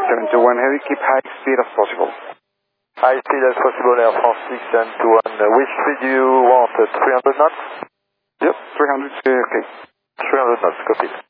671 Heavy, keep high speed as possible. High speed as possible, Air France 671. Which speed do you want? 300 knots? Yep, 300 is okay. 300 knots, copy.